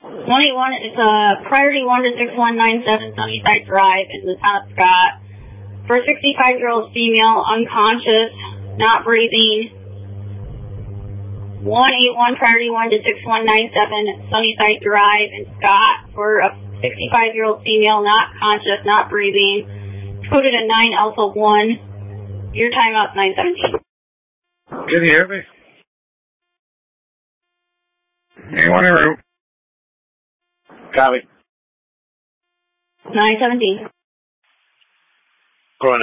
181 is priority 1 to 6197 Sunnyside Drive in the town of Scott. For a 65-year-old female, unconscious, not breathing. 181 priority 1 to 6197 Sunnyside Drive in Scott. For a 65-year-old female, not conscious, not breathing. Coded a 9 Alpha 1. Your timeout's 917. Can you hear me? Anyone in route? Copy. 917. Going to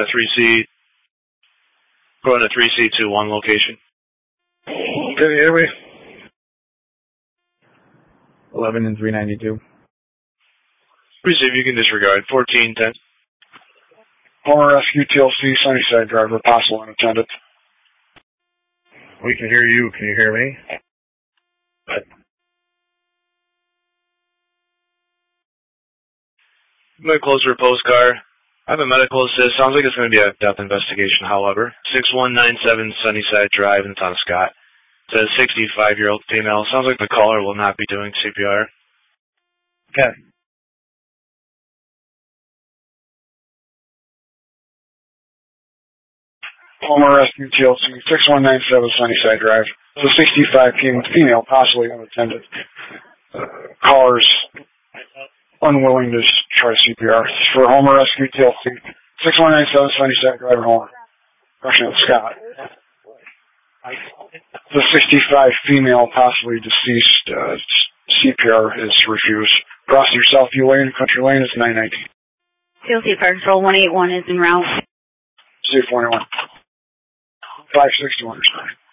3C to 1 location. Can you hear me? 11 and 392. Receive, you can disregard. 1410. Homer Rescue TLC, Sunnyside Driver, possible unattended. We can hear you. Can you hear me? I'm going to close the repose car. I have a medical assist. Sounds like it's going to be a death investigation, however. 6197 Sunnyside Drive in the town of Scott. It says 65-year-old female. Sounds like the caller will not be doing CPR. Okay. Homer Rescue TLC, 6197 Sunnyside Drive. It's a 65 female, possibly unattended. Caller's unwilling to try CPR. For Homer Rescue TLC, 6197 Sunnyside Drive, Homer. Rushing at Scott. The 65 female, possibly deceased, CPR is refused. Cross your Southview Lane, Country Lane is 919. TLC Fire Patrol 181 is en route. C41. 561 is fine.